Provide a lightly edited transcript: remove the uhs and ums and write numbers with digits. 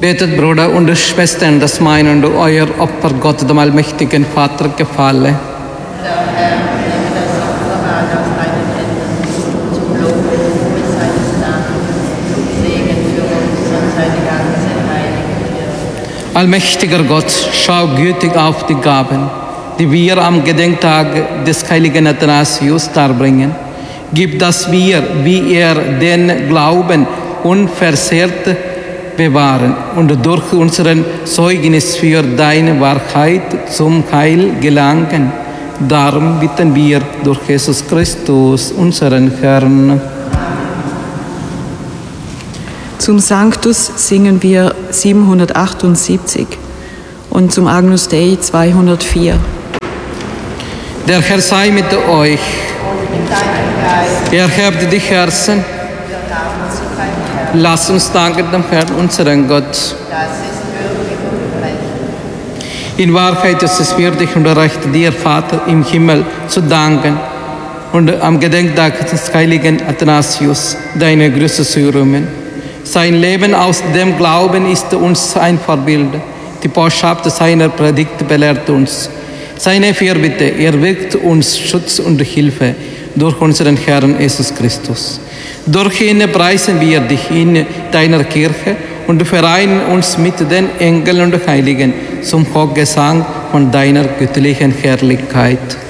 Betet, Bruder und Schwestern, dass mein und euer Opfer Gott, dem allmächtigen Vater, gefalle. Allmächtiger Gott, schau gütig auf die Gaben, die wir am Gedenktag des heiligen Athanasius darbringen. Gib, dass wir, wie er den Glauben unversehrt bewahren und durch unseren Zeugnis für deine Wahrheit zum Heil gelangen. Darum bitten wir durch Jesus Christus, unseren Herrn. Zum Sanctus singen wir 778 und zum Agnus Dei 204. Der Herr sei mit euch. Erhebt die Herzen. Lasst uns danken dem Herrn, unseren Gott. In Wahrheit ist es würdig und recht, dir, Vater im Himmel, zu danken und am Gedenktag des heiligen Athanasius deine Grüße zu rühmen. Sein Leben aus dem Glauben ist uns ein Vorbild. Die Botschaft seiner Predigt belehrt uns. Seine Fürbitte erwirkt uns Schutz und Hilfe durch unseren Herrn Jesus Christus. Durch ihn preisen wir dich in deiner Kirche und vereinen uns mit den Engeln und Heiligen zum Hochgesang von deiner göttlichen Herrlichkeit.